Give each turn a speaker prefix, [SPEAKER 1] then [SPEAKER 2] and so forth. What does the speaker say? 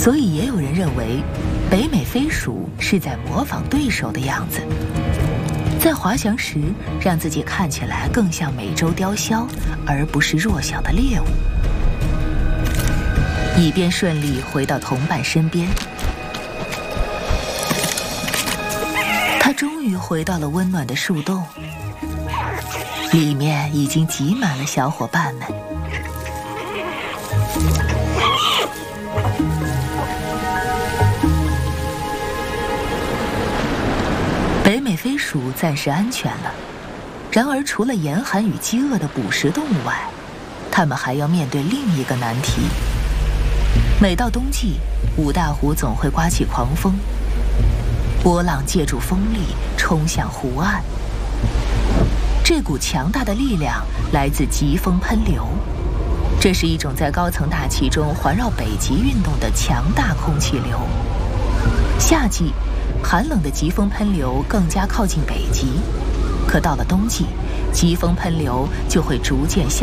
[SPEAKER 1] 所以也有人认为，北美飞鼠是在模仿对手的样子，在滑翔时让自己看起来更像美洲雕枭，而不是弱小的猎物，以便顺利回到同伴身边。他终于回到了温暖的树洞，里面已经挤满了小伙伴们。北美飞鼠暂时安全了，然而除了严寒与饥饿的捕食动物外，它们还要面对另一个难题。每到冬季，五大湖总会刮起狂风，波浪借助风力冲向湖岸。这股强大的力量来自疾风喷流，这是一种在高层大气中环绕北极运动的强大空气流。夏季，寒冷的疾风喷流更加靠近北极，可到了冬季，疾风喷流就会逐渐向